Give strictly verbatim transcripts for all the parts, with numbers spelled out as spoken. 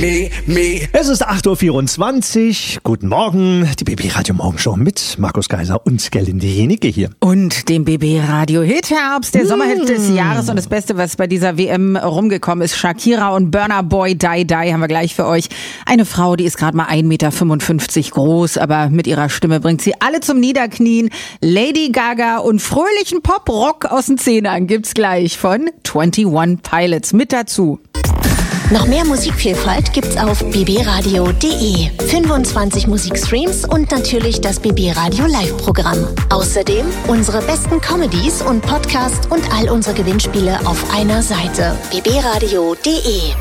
Me, me. Es ist acht Uhr vierundzwanzig. Guten Morgen. Die B B Radio Morgenshow mit Markus Geiser und Gerlinde Jenike hier. Und dem B B Radio Hit Herbst, der mmh. Sommerhit des Jahres. Und das Beste, was bei dieser W M rumgekommen ist, Shakira und Burna Boy, Die Die, haben wir gleich für euch. Eine Frau, die ist gerade mal ein Meter fünfundfünfzig groß, aber mit ihrer Stimme bringt sie alle zum Niederknien. Lady Gaga und fröhlichen Pop-Rock aus den Zehnern gibt's gleich von einundzwanzig Pilots mit dazu. Noch mehr Musikvielfalt gibt's auf b b radio punkt d e. fünfundzwanzig Musikstreams und natürlich das B B Radio Live-Programm. Außerdem unsere besten Comedies und Podcasts und all unsere Gewinnspiele auf einer Seite. b b radio punkt d e.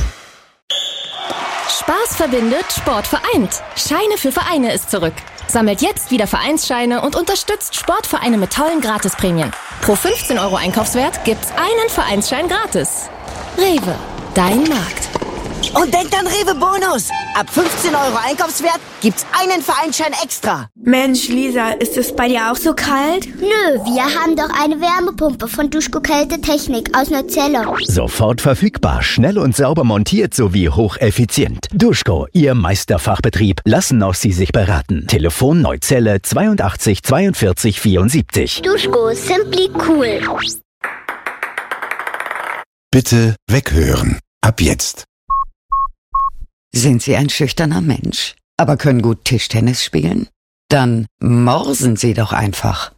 Spaß verbindet, Sport vereint. Scheine für Vereine ist zurück. Sammelt jetzt wieder Vereinsscheine und unterstützt Sportvereine mit tollen Gratisprämien. Pro fünfzehn Euro Einkaufswert gibt's einen Vereinsschein gratis. Rewe. Dein Markt. Und denkt an Rewe Bonus. Ab fünfzehn Euro Einkaufswert gibt's einen Vereinsschein extra. Mensch, Lisa, ist es bei dir auch so kalt? Nö, wir haben doch eine Wärmepumpe von Duschko Kälte Technik aus Neuzelle. Sofort verfügbar, schnell und sauber montiert sowie hocheffizient. Duschko, Ihr Meisterfachbetrieb. Lassen auch Sie sich beraten. Telefon Neuzelle zweiundachtzig zweiundvierzig vierundsiebzig. Duschko, simply cool. Bitte weghören. Ab jetzt. Sind Sie ein schüchterner Mensch, aber können gut Tischtennis spielen? Dann morsen Sie doch einfach.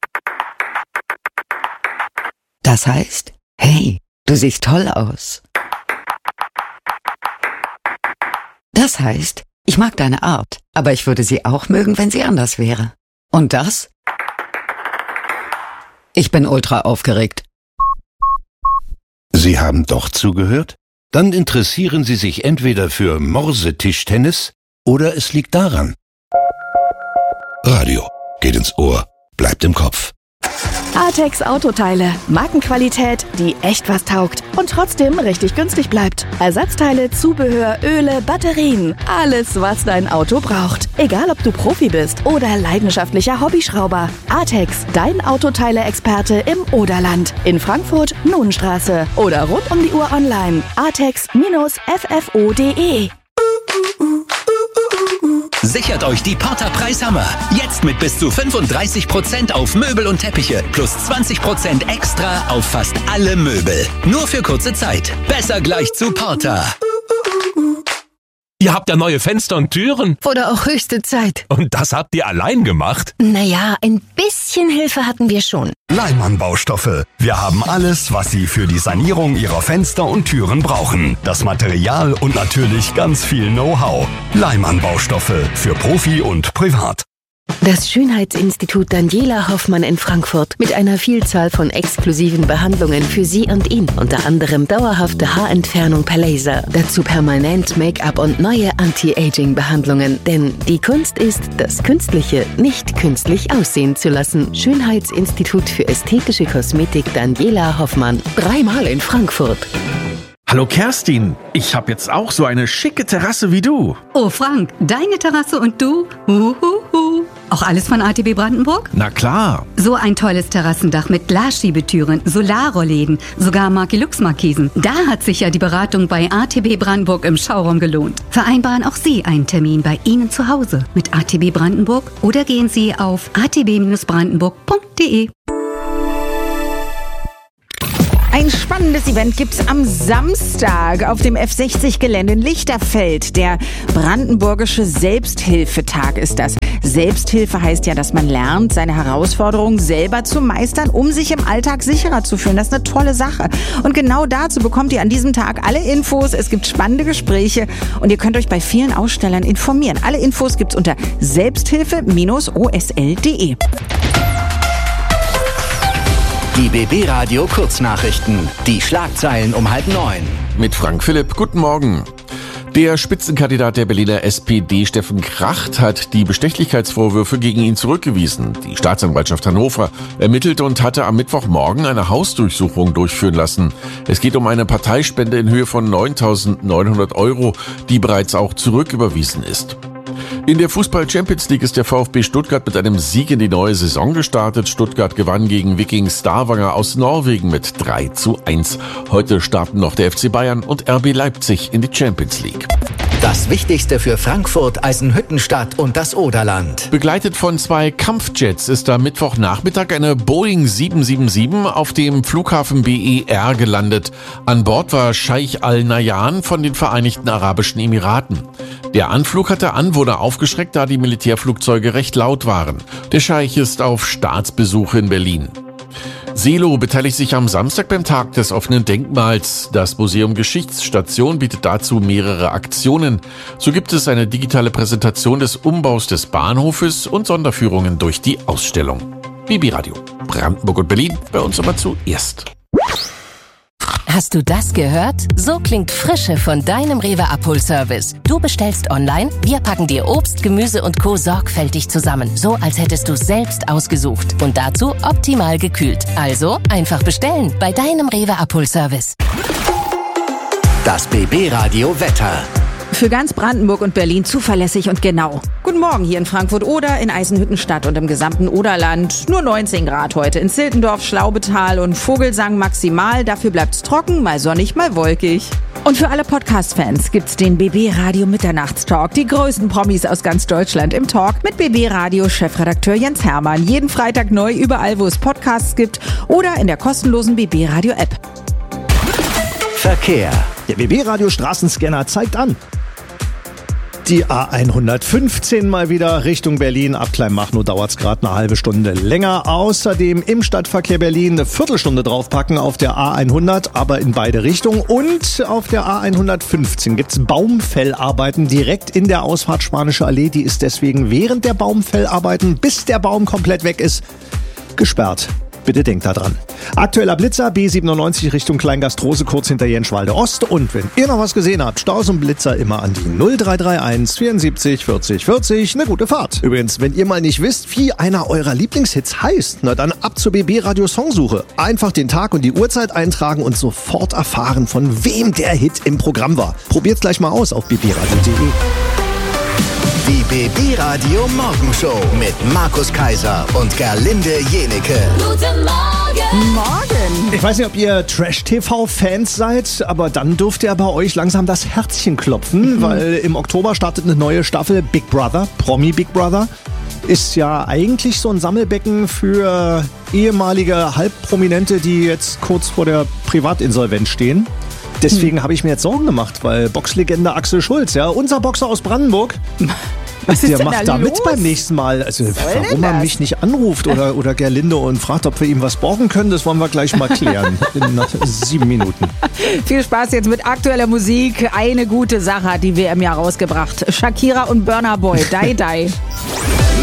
Das heißt, hey, du siehst toll aus. Das heißt, ich mag deine Art, aber ich würde sie auch mögen, wenn sie anders wäre. Und das? Ich bin ultra aufgeregt. Sie haben doch zugehört? Dann interessieren Sie sich entweder für Morsetischtennis oder es liegt daran. Radio geht ins Ohr, bleibt im Kopf. Artex Autoteile. Markenqualität, die echt was taugt und trotzdem richtig günstig bleibt. Ersatzteile, Zubehör, Öle, Batterien. Alles, was dein Auto braucht. Egal, ob du Profi bist oder leidenschaftlicher Hobbyschrauber. Artex, dein Autoteile-Experte im Oderland. In Frankfurt, Nunenstraße. Oder rund um die Uhr online. artex F F O punkt d e. Sichert euch die Porter Preishammer. Jetzt mit bis zu fünfunddreißig Prozent auf Möbel und Teppiche plus zwanzig Prozent extra auf fast alle Möbel. Nur für kurze Zeit. Besser gleich zu Porter. Ihr habt ja neue Fenster und Türen. Oder auch höchste Zeit. Und das habt ihr allein gemacht? Naja, ein bisschen Hilfe hatten wir schon. Leimann Baustoffe. Wir haben alles, was Sie für die Sanierung Ihrer Fenster und Türen brauchen. Das Material und natürlich ganz viel Know-how. Leimann Baustoffe für Profi und Privat. Das Schönheitsinstitut Daniela Hoffmann in Frankfurt mit einer Vielzahl von exklusiven Behandlungen für Sie und ihn. Unter anderem dauerhafte Haarentfernung per Laser, dazu permanent Make-up und neue Anti-Aging-Behandlungen. Denn die Kunst ist, das Künstliche nicht künstlich aussehen zu lassen. Schönheitsinstitut für ästhetische Kosmetik Daniela Hoffmann. Dreimal in Frankfurt. Hallo Kerstin, ich habe jetzt auch so eine schicke Terrasse wie du. Oh Frank, deine Terrasse und du? Huhuhu. Auch alles von A T B Brandenburg? Na klar. So ein tolles Terrassendach mit Glasschiebetüren, Solarrollläden, sogar Markelux-Markisen. Da hat sich ja die Beratung bei A T B Brandenburg im Schauraum gelohnt. Vereinbaren auch Sie einen Termin bei Ihnen zu Hause mit A T B Brandenburg oder gehen Sie auf a t b brandenburg punkt d e. Ein spannendes Event gibt's am Samstag auf dem F sechzig Gelände in Lichterfeld. Der Brandenburgische Selbsthilfetag ist das. Selbsthilfe heißt ja, dass man lernt, seine Herausforderungen selber zu meistern, um sich im Alltag sicherer zu fühlen. Das ist eine tolle Sache. Und genau dazu bekommt ihr an diesem Tag alle Infos. Es gibt spannende Gespräche und ihr könnt euch bei vielen Ausstellern informieren. Alle Infos gibt's unter selbsthilfe O S L punkt d e. Die B B Radio Kurznachrichten. Die Schlagzeilen um halb neun. Mit Frank Philipp. Guten Morgen. Der Spitzenkandidat der Berliner S P D, Steffen Kracht, hat die Bestechlichkeitsvorwürfe gegen ihn zurückgewiesen. Die Staatsanwaltschaft Hannover ermittelte und hatte am Mittwochmorgen eine Hausdurchsuchung durchführen lassen. Es geht um eine Parteispende in Höhe von neuntausendneunhundert Euro, die bereits auch zurücküberwiesen ist. In der Fußball-Champions League ist der VfB Stuttgart mit einem Sieg in die neue Saison gestartet. Stuttgart gewann gegen Viking Stavanger aus Norwegen mit drei zu eins. Heute starten noch der F C Bayern und R B Leipzig in die Champions League. Das Wichtigste für Frankfurt, Eisenhüttenstadt und das Oderland. Begleitet von zwei Kampfjets ist am Mittwochnachmittag eine Boeing sieben sieben sieben auf dem Flughafen B E R gelandet. An Bord war Scheich Al-Nahyan von den Vereinigten Arabischen Emiraten. Der Anflug hatte Anwohner aufgeschreckt, da die Militärflugzeuge recht laut waren. Der Scheich ist auf Staatsbesuch in Berlin. Selo beteiligt sich am Samstag beim Tag des offenen Denkmals. Das Museum Geschichtsstation bietet dazu mehrere Aktionen. So gibt es eine digitale Präsentation des Umbaus des Bahnhofes und Sonderführungen durch die Ausstellung. B B Radio, Brandenburg und Berlin, bei uns aber zuerst. Hast du das gehört? So klingt Frische von deinem Rewe Abholservice. Du bestellst online, wir packen dir Obst, Gemüse und Co. sorgfältig zusammen. So, als hättest du es selbst ausgesucht. Und dazu optimal gekühlt. Also einfach bestellen bei deinem Rewe Abholservice. Das B B Radio Wetter. Für ganz Brandenburg und Berlin zuverlässig und genau. Guten Morgen hier in Frankfurt-Oder, in Eisenhüttenstadt und im gesamten Oderland. Nur neunzehn Grad heute. In Ziltendorf, Schlaubetal und Vogelsang maximal. Dafür bleibt's trocken, mal sonnig, mal wolkig. Und für alle Podcast-Fans gibt's den B B Radio Mitternachtstalk. Die größten Promis aus ganz Deutschland im Talk mit B B Radio Chefredakteur Jens Hermann. Jeden Freitag neu überall, wo es Podcasts gibt oder in der kostenlosen B B Radio App. Verkehr. Der B B Radio Straßenscanner zeigt an. Die A hundertfünfzehn mal wieder Richtung Berlin. Ab Kleinmachnow dauert es gerade eine halbe Stunde länger. Außerdem im Stadtverkehr Berlin eine Viertelstunde draufpacken auf der A hundert, aber in beide Richtungen. Und auf der A hundertfünfzehn gibt es Baumfellarbeiten direkt in der Ausfahrt Spanische Allee. Die ist deswegen während der Baumfellarbeiten, bis der Baum komplett weg ist, gesperrt. Bitte denkt da dran. Aktueller Blitzer, B siebenundneunzig Richtung Kleingastrose, kurz hinter Jenschwalde Ost. Und wenn ihr noch was gesehen habt, Staus und Blitzer immer an die null drei drei eins vierundsiebzig vierzig vierzig. Eine gute Fahrt. Übrigens, wenn ihr mal nicht wisst, wie einer eurer Lieblingshits heißt, na dann ab zur B B Radio Songsuche. Einfach den Tag und die Uhrzeit eintragen und sofort erfahren, von wem der Hit im Programm war. Probiert's gleich mal aus auf b b radio punkt de. Die B B Radio Morgenshow mit Markus Kaiser und Gerlinde Jenecke. Guten Morgen. Morgen. Ich weiß nicht, ob ihr Trash-T V-Fans seid, aber dann dürfte ja bei euch langsam das Herzchen klopfen, mhm. weil im Oktober startet eine neue Staffel Big Brother, Promi Big Brother. Ist ja eigentlich so ein Sammelbecken für ehemalige Halbprominente, die jetzt kurz vor der Privatinsolvenz stehen. Deswegen hm. habe ich mir jetzt Sorgen gemacht, weil Boxlegende Axel Schulz, ja, unser Boxer aus Brandenburg, Was ist der denn macht da da mit los? beim nächsten Mal. Also, warum er das? mich nicht anruft oder, oder Gerlinde und fragt, ob wir ihm was borgen können, das wollen wir gleich mal klären. In sieben Minuten. Viel Spaß jetzt mit aktueller Musik. Eine gute Sache hat die W M ja rausgebracht. Shakira und Burna Boy, Die Die.